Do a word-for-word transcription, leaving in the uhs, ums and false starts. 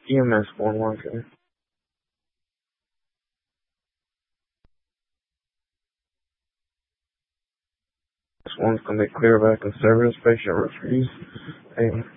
E M S one working. This one's gonna be clear back in service, patient refuse. Hey.